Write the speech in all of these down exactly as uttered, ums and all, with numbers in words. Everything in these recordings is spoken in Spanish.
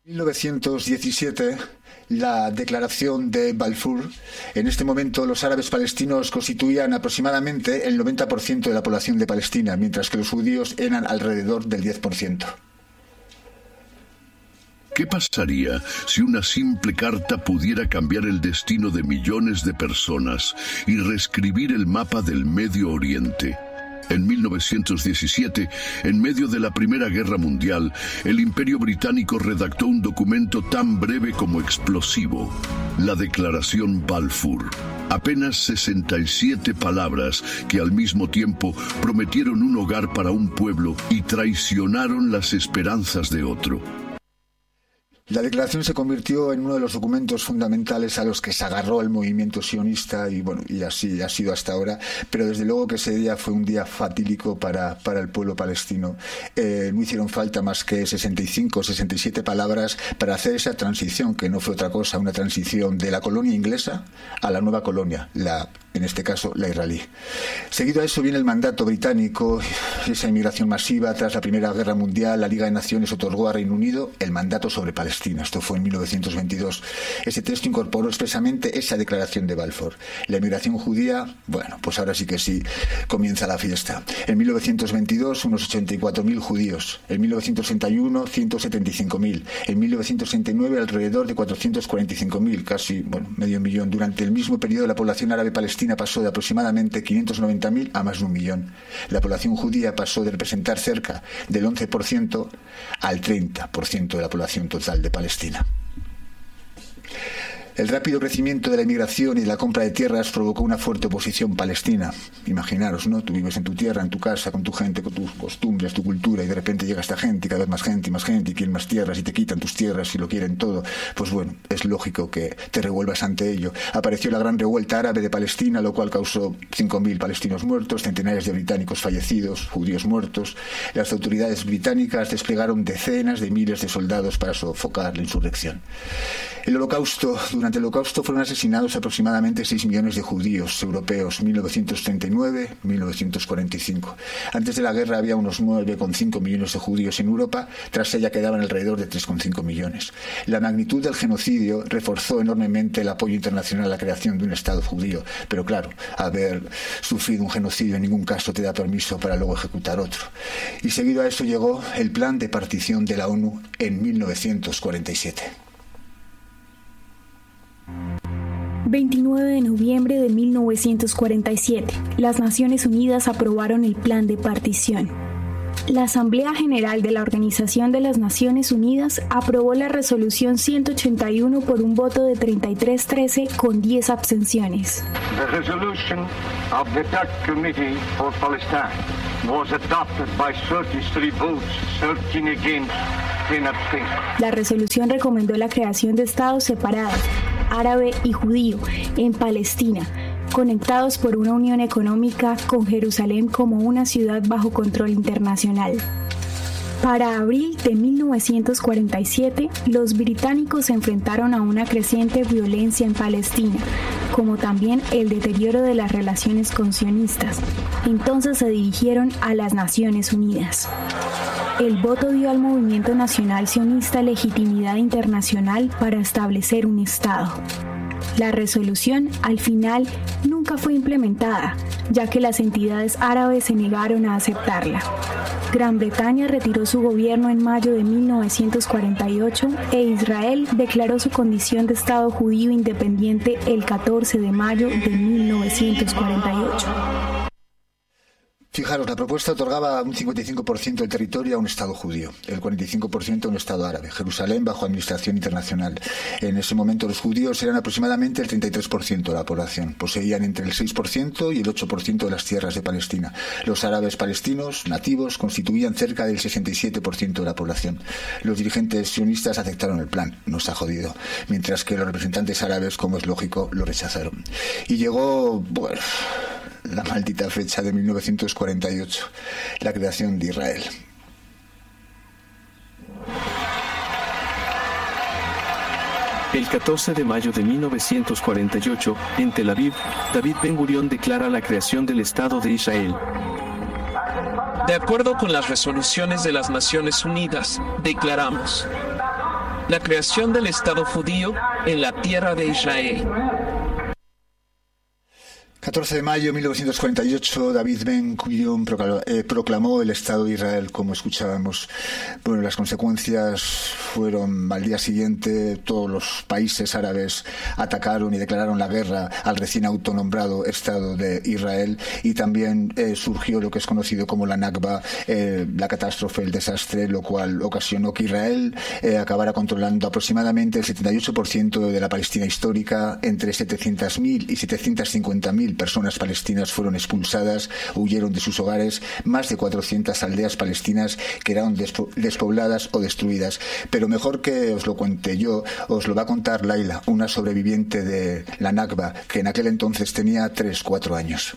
En mil novecientos diecisiete, la declaración de Balfour. En este momento, los árabes palestinos constituían aproximadamente el noventa por ciento de la población de Palestina, mientras que los judíos eran alrededor del diez por ciento. ¿Qué pasaría si una simple carta pudiera cambiar el destino de millones de personas y reescribir el mapa del Medio Oriente? En mil novecientos diecisiete, en medio de la Primera Guerra Mundial, el Imperio Británico redactó un documento tan breve como explosivo, la Declaración Balfour. Apenas sesenta y siete palabras que al mismo tiempo prometieron un hogar para un pueblo y traicionaron las esperanzas de otro. La declaración se convirtió en uno de los documentos fundamentales a los que se agarró el movimiento sionista y bueno, y así ha sido hasta ahora, pero desde luego que ese día fue un día fatídico para, para el pueblo palestino. Eh, no hicieron falta más que sesenta y cinco, sesenta y siete palabras para hacer esa transición, que no fue otra cosa, una transición de la colonia inglesa a la nueva colonia, la, en este caso la israelí. Seguido a eso viene el mandato británico, esa inmigración masiva. Tras la Primera Guerra Mundial, la Liga de Naciones otorgó a Reino Unido el mandato sobre Palestina. Esto fue en mil novecientos veintidós. Ese texto incorporó expresamente esa declaración de Balfour. La inmigración judía, bueno, pues ahora sí que sí, comienza la fiesta. En mil novecientos veintidós, unos ochenta y cuatro mil judíos. En mil novecientos sesenta y uno, ciento setenta y cinco mil. En mil novecientos sesenta y nueve, alrededor de cuatrocientos cuarenta y cinco mil, casi, bueno, medio millón. Durante el mismo periodo, la población árabe palestina pasó de aproximadamente quinientos noventa mil a más de un millón. La población judía pasó de representar cerca del once por ciento al treinta por ciento de la población total de Palestina. El rápido crecimiento de la inmigración y de la compra de tierras provocó una fuerte oposición palestina. Imaginaros, ¿no? Tú vives en tu tierra, en tu casa, con tu gente, con tus costumbres, tu cultura, y de repente llega esta gente, y cada vez más gente y más gente, y quieren más tierras, y te quitan tus tierras y lo quieren todo. Pues bueno, es lógico que te revuelvas ante ello. Apareció la gran revuelta árabe de Palestina, lo cual causó cinco mil palestinos muertos, centenares de británicos fallecidos, judíos muertos. Las autoridades británicas desplegaron decenas de miles de soldados para sofocar la insurrección. El holocausto, durante el holocausto fueron asesinados aproximadamente seis millones de judíos europeos, mil novecientos treinta y nueve a mil novecientos cuarenta y cinco. Antes de la guerra había unos nueve coma cinco millones de judíos en Europa, tras ella quedaban alrededor de tres coma cinco millones. La magnitud del genocidio reforzó enormemente el apoyo internacional a la creación de un Estado judío, pero claro, haber sufrido un genocidio en ningún caso te da permiso para luego ejecutar otro. Y seguido a eso llegó el Plan de Partición de la ONU en mil novecientos cuarenta y siete. veintinueve de noviembre de mil novecientos cuarenta y siete, las Naciones Unidas aprobaron el Plan de Partición. La Asamblea General de la Organización de las Naciones Unidas aprobó la resolución ciento ochenta y uno por un voto de treinta y tres a trece con diez abstenciones. The resolution of the Third Committee for Palestine was adopted by thirty-three votes, thirteen against, ten abstentions. La resolución recomendó la creación de estados separados, árabe y judío, en Palestina, conectados por una unión económica con Jerusalén como una ciudad bajo control internacional. Para abril de mil novecientos cuarenta y siete, los británicos se enfrentaron a una creciente violencia en Palestina, como también el deterioro de las relaciones con sionistas. Entonces se dirigieron a las Naciones Unidas. El voto dio al movimiento nacional sionista legitimidad internacional para establecer un Estado. La resolución, al final, nunca fue implementada, ya que las entidades árabes se negaron a aceptarla. Gran Bretaña retiró su gobierno en mayo de mil novecientos cuarenta y ocho e Israel declaró su condición de Estado judío independiente el catorce de mayo de mil novecientos cuarenta y ocho. Fijaros, la propuesta otorgaba un cincuenta y cinco por ciento del territorio a un Estado judío, el cuarenta y cinco por ciento a un Estado árabe, Jerusalén bajo administración internacional. En ese momento los judíos eran aproximadamente el treinta y tres por ciento de la población, poseían entre el seis por ciento y el ocho por ciento de las tierras de Palestina. Los árabes palestinos nativos constituían cerca del sesenta y siete por ciento de la población. Los dirigentes sionistas aceptaron el plan, nos ha jodido, mientras que los representantes árabes, como es lógico, lo rechazaron. Y llegó, bueno, la maldita fecha de mil novecientos cuarenta y ocho, la creación de Israel. El catorce de mayo de mil novecientos cuarenta y ocho, en Tel Aviv, David Ben-Gurión declara la creación del Estado de Israel. De acuerdo con las resoluciones de las Naciones Unidas, declaramos: la creación del Estado judío en la tierra de Israel. catorce de mayo de mil novecientos cuarenta y ocho, David Ben Gurion proclamó el Estado de Israel, como escuchábamos. Bueno, las consecuencias fueron, al día siguiente, todos los países árabes atacaron y declararon la guerra al recién autonombrado Estado de Israel, y también eh, surgió lo que es conocido como la Nakba, eh, la catástrofe, el desastre, lo cual ocasionó que Israel eh, acabara controlando aproximadamente el setenta y ocho por ciento de la Palestina histórica. Entre setecientas mil y setecientas cincuenta mil personas palestinas fueron expulsadas, huyeron de sus hogares, más de cuatrocientas aldeas palestinas quedaron despobladas o destruidas. Pero mejor que os lo cuente yo, os lo va a contar Laila, una sobreviviente de la Nakba, que en aquel entonces tenía tres, cuatro años.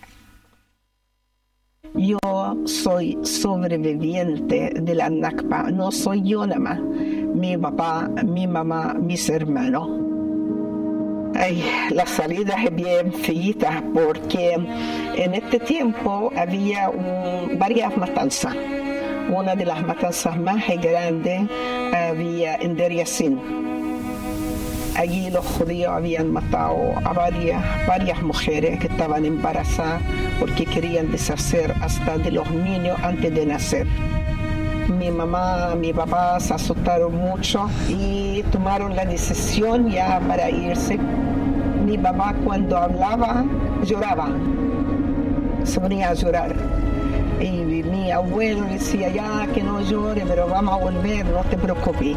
Yo soy sobreviviente de la Nakba, no soy yo nada más, mi papá, mi mamá, mis hermanos. Ay, la salida es bien feita porque en este tiempo había un, varias matanzas. Una de las matanzas más grandes había en Der Yassin. Allí los judíos habían matado a varias, varias mujeres que estaban embarazadas porque querían deshacer hasta de los niños antes de nacer. Mi mamá, mi papá se asustaron mucho y tomaron la decisión ya para irse. Mi papá cuando hablaba lloraba, se ponía a llorar. Y mi abuelo decía, ya que no llore, pero vamos a volver, no te preocupes.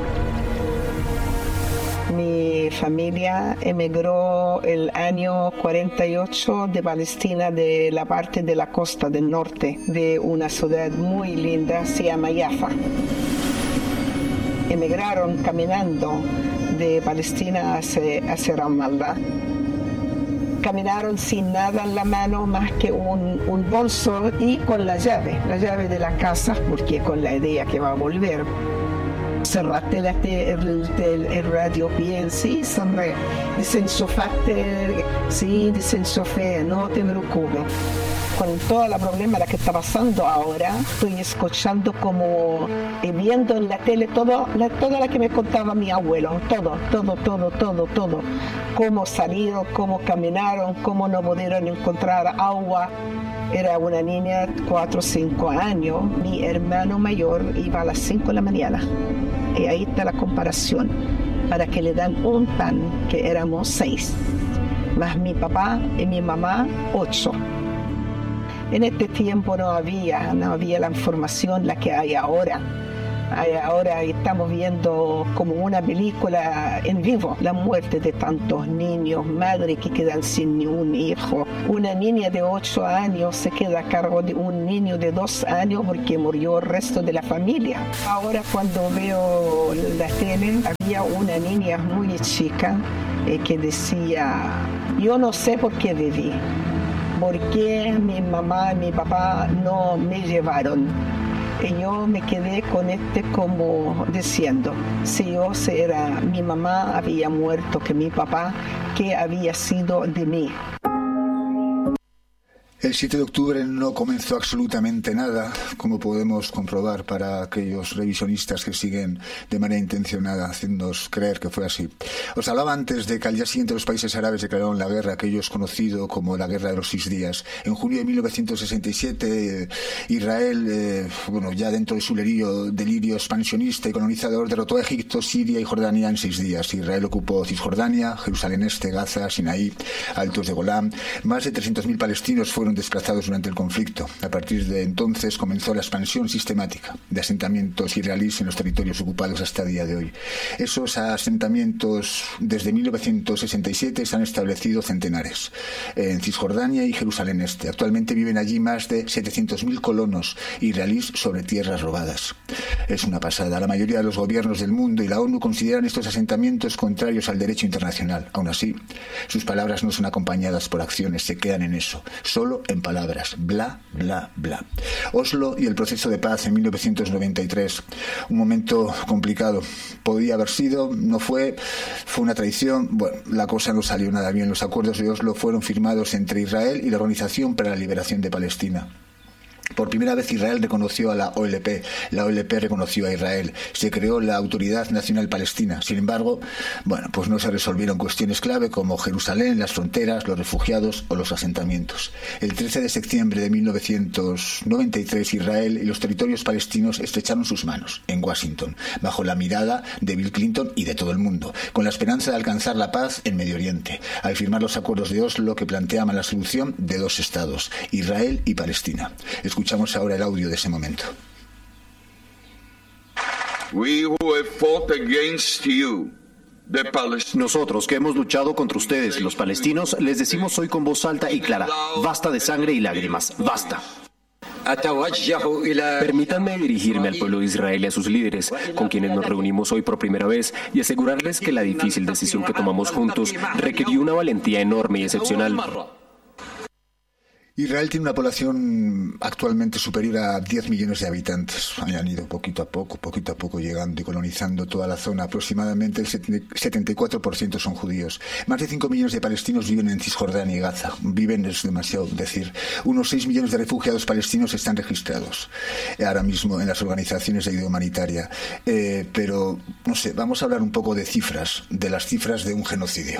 Mi familia emigró el año cuarenta y ocho de Palestina, de la parte de la costa del norte, de una ciudad muy linda, se llama Jaffa. Emigraron caminando de Palestina hacia, hacia Ramallah. Caminaron sin nada en la mano más que un, un bolso y con la llave, la llave de la casa, porque con la idea que va a volver. Cerraste la te, el, el, el radio bien, sí, Sandra. Desenchufaste, sí, desenchufé, no te preocupes. Con todo el problema que está pasando ahora, estoy escuchando como y viendo en la tele todo, la, toda la que me contaba mi abuelo, todo, todo, todo, todo, todo. Cómo salieron, cómo caminaron, cómo no pudieron encontrar agua. Era una niña, cuatro o cinco años. Mi hermano mayor iba a las cinco de la mañana. Y ahí está la comparación. Para que le dan un pan, que éramos seis. Más mi papá y mi mamá, ocho. En este tiempo no había, no había la información la que hay ahora. Ahora estamos viendo como una película en vivo la muerte de tantos niños, madres que quedan sin ni un hijo. Una niña de ocho años se queda a cargo de un niño de dos años porque murió el resto de la familia. Ahora cuando veo la tele, había una niña muy chica eh, que decía, yo no sé por qué viví. ¿Por qué mi mamá y mi papá no me llevaron? Y yo me quedé con este como diciendo, si yo era mi mamá había muerto, que mi papá, ¿qué había sido de mí? El siete de octubre no comenzó absolutamente nada, como podemos comprobar para aquellos revisionistas que siguen de manera intencionada haciéndonos creer que fue así. Os hablaba antes de que al día siguiente los países árabes declararon la guerra, aquello es conocido como la Guerra de los Seis Días. En junio de mil novecientos sesenta y siete, eh, Israel, eh, bueno, ya dentro de su delirio, delirio expansionista y colonizador, derrotó a Egipto, Siria y Jordania en seis días. Israel ocupó Cisjordania, Jerusalén Este, Gaza, Sinaí, Altos de Golán. Más de trescientos mil palestinos fueron desplazados durante el conflicto. A partir de entonces comenzó la expansión sistemática de asentamientos israelíes en los territorios ocupados hasta el día de hoy. Esos asentamientos desde mil novecientos sesenta y siete se han establecido centenares en Cisjordania y Jerusalén Este. Actualmente viven allí más de setecientos mil colonos israelíes sobre tierras robadas. Es una pasada. La mayoría de los gobiernos del mundo y la ONU consideran estos asentamientos contrarios al derecho internacional. Aún así, sus palabras no son acompañadas por acciones, se quedan en eso, solo en palabras, bla, bla, bla. Oslo y el proceso de paz en mil novecientos noventa y tres, un momento complicado. Podía haber sido, no fue, fue una traición. Bueno, la cosa no salió nada bien. Los acuerdos de Oslo fueron firmados entre Israel y la Organización para la Liberación de Palestina. Por primera vez Israel reconoció a la O L P, la O L P reconoció a Israel, se creó la Autoridad Nacional Palestina. Sin embargo, bueno, pues no se resolvieron cuestiones clave como Jerusalén, las fronteras, los refugiados o los asentamientos. El trece de septiembre de mil novecientos noventa y tres, Israel y los territorios palestinos estrecharon sus manos en Washington, bajo la mirada de Bill Clinton y de todo el mundo, con la esperanza de alcanzar la paz en Medio Oriente, al firmar los acuerdos de Oslo que planteaban la solución de dos estados, Israel y Palestina. Escuchamos ahora el audio de ese momento. Nosotros que hemos luchado contra ustedes, los palestinos, les decimos hoy con voz alta y clara: basta de sangre y lágrimas, basta. Permítanme dirigirme al pueblo de Israel y a sus líderes, con quienes nos reunimos hoy por primera vez, y asegurarles que la difícil decisión que tomamos juntos requirió una valentía enorme y excepcional. Israel tiene una población actualmente superior a diez millones de habitantes. Han ido poquito a poco, poquito a poco llegando y colonizando toda la zona. Aproximadamente el setenta y cuatro por ciento son judíos. Más de cinco millones de palestinos viven en Cisjordania y Gaza. Viven es demasiado decir. Unos seis millones de refugiados palestinos están registrados ahora mismo en las organizaciones de ayuda humanitaria. Eh, pero, no sé, vamos a hablar un poco de cifras, de las cifras de un genocidio.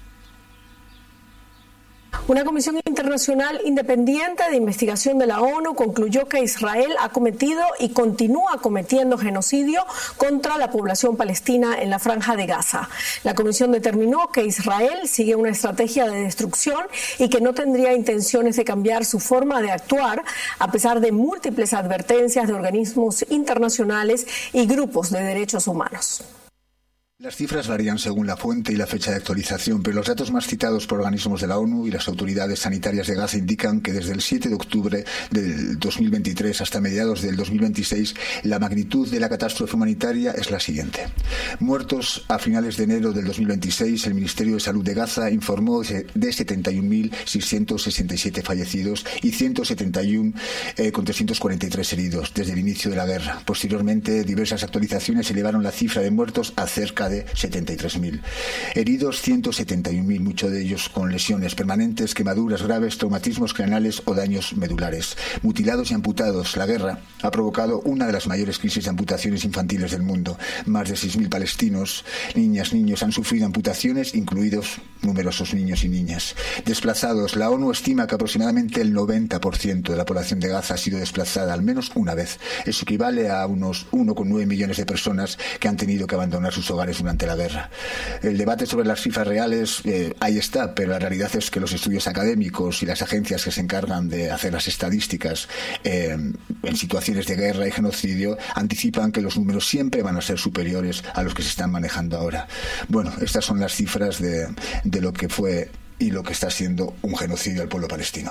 Una comisión internacional independiente de investigación de la ONU concluyó que Israel ha cometido y continúa cometiendo genocidio contra la población palestina en la Franja de Gaza. La comisión determinó que Israel sigue una estrategia de destrucción y que no tendría intenciones de cambiar su forma de actuar, a pesar de múltiples advertencias de organismos internacionales y grupos de derechos humanos. Las cifras varían según la fuente y la fecha de actualización, pero los datos más citados por organismos de la ONU y las autoridades sanitarias de Gaza indican que desde el siete de octubre del dos mil veintitrés hasta mediados del dos mil veintiséis, la magnitud de la catástrofe humanitaria es la siguiente. Muertos a finales de enero del dos mil veintiséis, el Ministerio de Salud de Gaza informó de setenta y un mil seiscientos sesenta y siete fallecidos y ciento setenta y uno eh, con trescientos cuarenta y tres heridos desde el inicio de la guerra. Posteriormente, diversas actualizaciones elevaron la cifra de muertos a cerca de setenta y tres mil. Heridos ciento setenta y un mil, muchos de ellos con lesiones permanentes, quemaduras graves, traumatismos craneales o daños medulares. Mutilados y amputados. La guerra ha provocado una de las mayores crisis de amputaciones infantiles del mundo. Más de seis mil palestinos, niñas, niños, han sufrido amputaciones, incluidos numerosos niños y niñas. Desplazados. La ONU estima que aproximadamente el noventa por ciento de la población de Gaza ha sido desplazada al menos una vez. Eso equivale a unos uno coma nueve millones de personas que han tenido que abandonar sus hogares durante la guerra. El debate sobre las cifras reales, eh, ahí está, pero la realidad es que los estudios académicos y las agencias que se encargan de hacer las estadísticas eh, en situaciones de guerra y genocidio anticipan que los números siempre van a ser superiores a los que se están manejando ahora. Bueno, estas son las cifras de, de lo que fue y lo que está siendo un genocidio al pueblo palestino.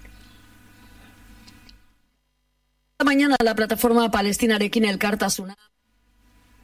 Esta mañana la plataforma palestina Arequín el Cartasuna